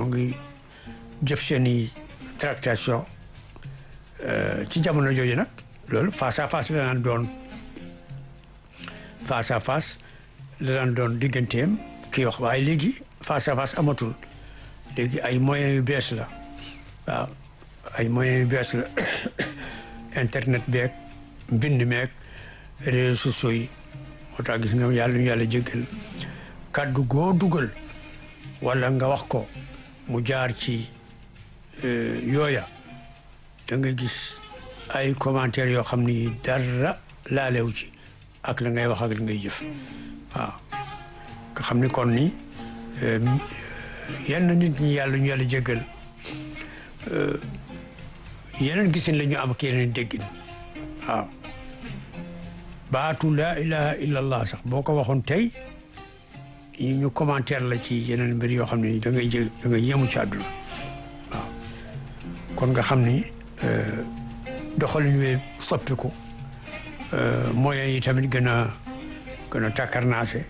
ngi jëf seeni tractation ci jamono jooju nag loolu face à face la daan doon face à face la daan doon digganteem kii wax waaye léegi face à face amatul léegi ay moyens yu bees la waaw ay moyens yu bees la internet beeg mbind meeg réseaux sociaux yi moo tax gis nga yàlla ñu yàlla jéggal kàddu goo dugal wala nga wax ko mu jaar ci yooya da nga gis ay commentaires yoo xam ni dara laalewu ci ak la ngay wax ak la ngay jëf waaw nga xam ni kon ni yenn nit ñi yàlla ñu yàlla jéggal yeneen gisin la ñu am ak yeneen déggin waaw baatu laa ilaha illallah sax boo ko waxoon tey yi ñu commentaire la ci yeneen mbir yoo xam ne da ngay yéemu ci àdduna waaw kon nga xam ni doxalin wee soppiku moyens yi tamit gën a takkarnaase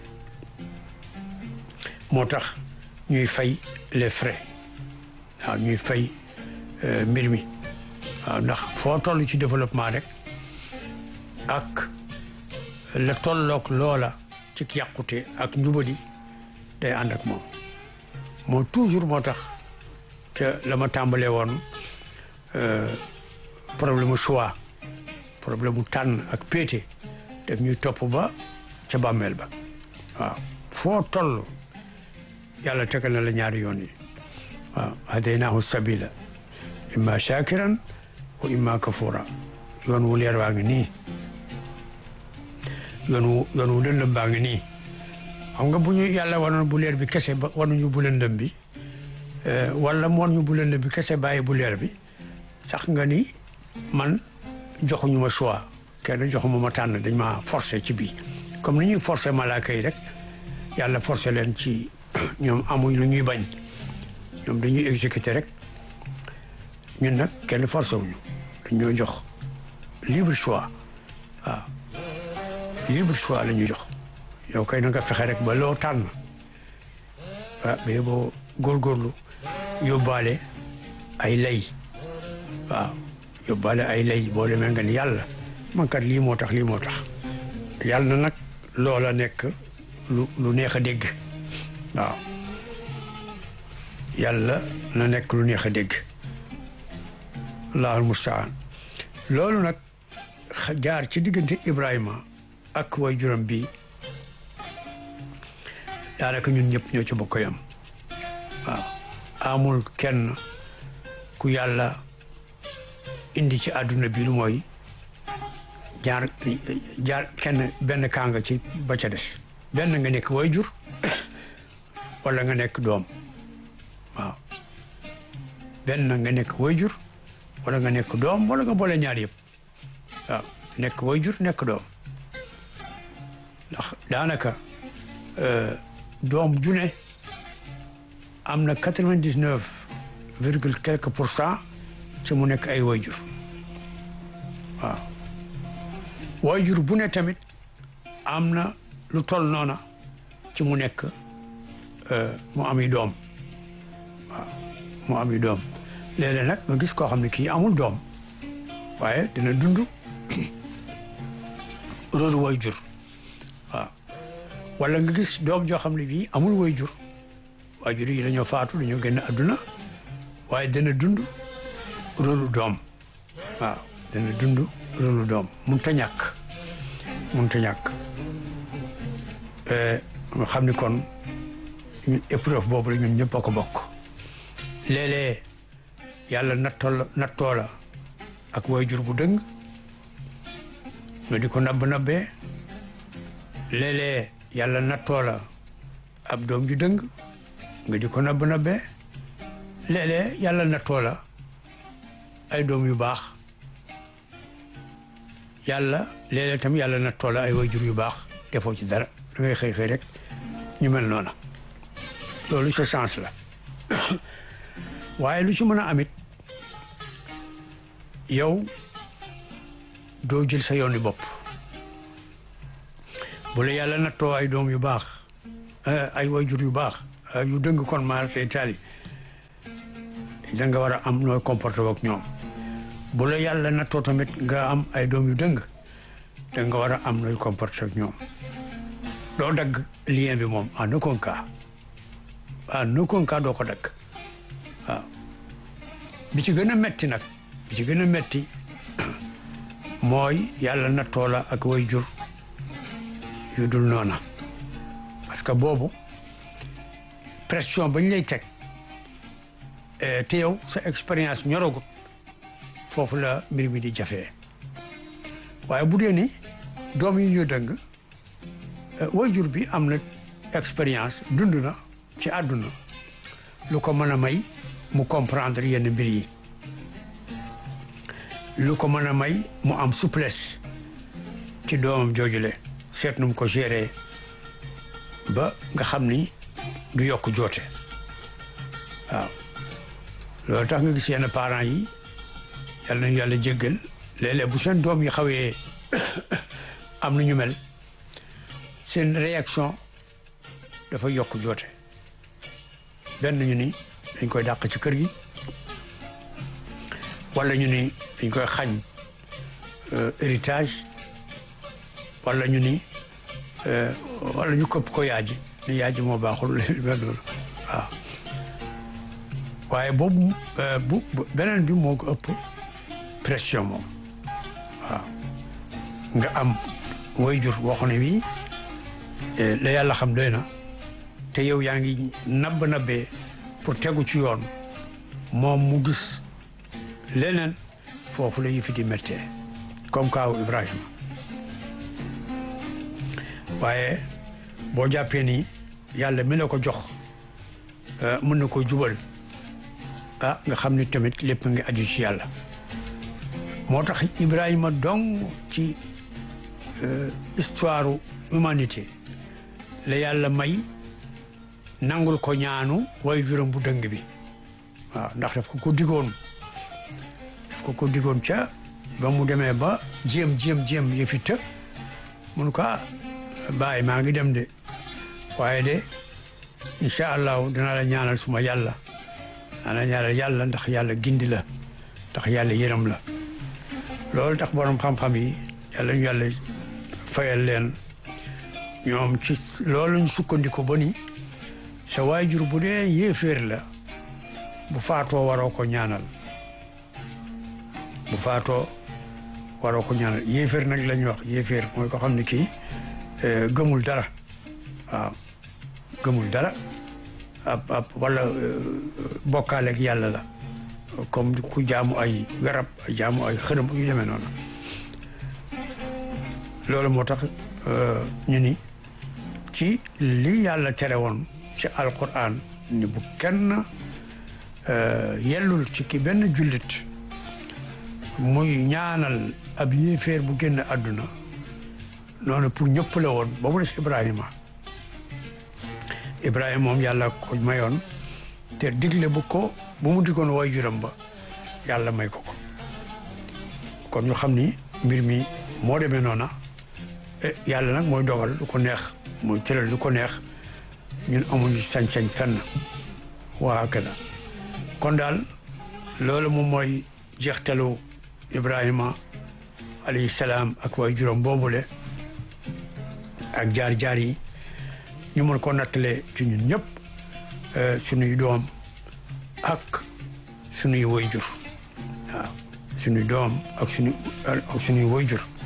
moo tax ñuy fay les frais waaw ñuy fay mbir mi waaw ndax foo toll ci développement rek ak la tolloog loola ci yàqute ak njubadi day ànd ak moom toujours moo tax te la ma tàmbalee woon problème mu choix problème mu tànn ak péete daf ñuy topp ba ca bàmmeel ba waaw foo toll yàlla tegal na la ñaari yoon yi waaw hadaynaahu sabila imma shakiran wa imma kafura yoon wu leer waa ngi nii yoon wu lëndëm baa ngi nii xam nga bu ñu yàlla wanoon bu leer bi kese ba wanuñu bu lëndëm bi wala mu wan ñu bu lëndëm bi kese bàyyi bu leer bi sax nga ni man joxuñu ma choix kenn joxuma ma tànn dañ ma forcé ci bii comme ni ñuy forcé malaaka yi rek yàlla forcé leen ci ñoom amuñ lu ñuy bañ ñoom dañuy exécuter rek ñun nag kenn forcé wuñu dañoo jox libre choix waaw libre choix la ñu jox yow kay na nga fexe rek ba loo tànn waaw ba boo góorgóorlu yóbbaale ay lay waaw yóbbaale ay lay boo demee nga ni yàlla man kat lii moo tax yàlla nag loola nekk lu neex a dégg waaw yàlla na nekk lu neex a dégg allahul mustaan loolu nag jaar ci diggante Ibrahima ak way juróom bii daanaka ñun ñëpp ñoo ci bokk yam waaw amul kenn ku yàlla indi ci àdduna bi lu mooy jaar kenn benn kànga ci ba ca des benn nga nekk way jur wala nga nekk doom waaw benn nga nekk way jur wala nga nekk doom wala nga boole ñaar yëpp waaw nekk way jur nekk doom ndax daanaka doom june am na 99 virgule quelque pour cent ci mu nekk ay way jur waaw way jur bu ne tamit am na lu toll noona ci mu nekk mu ami doom waaw mu ami doom léeg-léeg nag nga gis koo xam ne kii amul doom waaye dina dund rôle way jur waaw wala nga gis doom joo xam ne bii amul way jur waajur yi dañoo faatu dañoo génn àdduna waaye dana dund rôle doom waaw dana dund rôle doom munta ñàkk nga xam ni kon épreuve boobu la ñun ñëpp a ko bokk léeg-léeg yàlla nattoo la ak waajur bu dëng nga di ko nabbee léeg-léeg yàlla nattoo la ab doom ju dëng nga di ko nabbee léeg-léeg yàlla nattoo la ay doom yu baax léeg-léeg tam yàlla nattoo la ay waajur yu baax defoo ci dara da ngay xëy rek ñu mel noona loolu sa chance la waaye lu ci mën a amit yow doo jël sa yooni bopp bu la yàlla nattoo ay doom yu baax ay waajur yu baax yu dëng kon maar te taali da nga war a am nooy comporté ak ñoom bu la yàlla nattoo tamit nga am ay doom yu dëng da nga war a am nooy comporté ak ñoom doo dagg lien bi moom en aucun cas doo ko dagg waaw bi ci gën a metti nag bi ci gën a metti mooy yàlla nattoo la ak way jur yu dul noona parce que boobu pression bañ lay teg te yow sa expérience ñoragut foofu la mbir mi di jafee waaye bu dee ni doom yi ñu dëng waajur bi am na expérience dund na ci àdduna lu ko mën a may mu comprendre yenn mbir yi lu ko mën a may mu am souplesse ci doomam joojule seet nu mu ko gérer ba nga xam ni du yokk joote waaw loolu tax nga gis yenn parents yi yàlla nañu yàlla jéggal léeg-léeg bu seen doom yi xawee am na ñu mel seen réaction dafa yokk joote benn ñu ni dañ koy dàq ci kër gi wala ñu ni dañ koy xañ héritage wala ñu ni wala ñu këpp ko yaaji ni yaaji moo baaxul mel noonu waaw waaye boobu bu beneen bi moo ko ëpp pression moom waaw nga am waajur wax ne bii la yàlla xam doy na te yow yaa ngi nabbee pour tegu ci yoon moom mu gis leneen foofu la yëfi di méttee comme kaaw Ibrahima waaye boo jàppee ni yàlla mi la ko jox mën na ko jubal nga xam ni tamit lépp nga aju ci yàlla moo tax Ibrahima dong ci histoire humanité la yàlla may nangul ko ñaanu way juróom bu dëng bi waaw ndax daf ko digoon ca ba mu demee ba jéem yëfi të mun ko bàyyi maa ngi dem de waaye de incha allahu dinaa la ñaanal suma yàlla ana ñaanal yàlla ndax yàlla gindi la ndax yàlla yërëm la loolu tax borom xam-xam yi yàlla ñu yàlla fayal leen ñoom ci loolu ñu sukkandiku ba ni sa waajur bu dee yéeféer la bu faatoo waroo ko ñaanal yéeféer nag la ñuy wax yéeféer mooy ko xam ne kii gëmul dara waaw gëmul dara wala bokkaale ak yàlla la comme ku jaamu ay garab jaamu ay xërëm yu demee noonu loolu moo tax ñu ni ci li yàlla tere woon ci alquran ni bu kenn yellul ci ki benn jullit muy ñaanal ab yéeféer bu génn àdduna noonu pour ñëpp la woon ba mu des Ibrahima moom yàlla ko mayoon te digle bu mu digoon waajuram ba yàlla may ko kon ñu xam ni mbir mi moo demee noona yàlla nag mooy dogal lu ko neex mooy tëral lu ko neex ñun amuñu sañ-sañ fenn waa kada kon daal loolu moom mooy jeextalu Ibrahima alayhi salaam ak waajuram boobule ak jaar-jaar yi ñu mën ko nattale ci ñun ñëpp sunuy doom ak sunuy waajur waaw sunuy doom ak sunuy waajur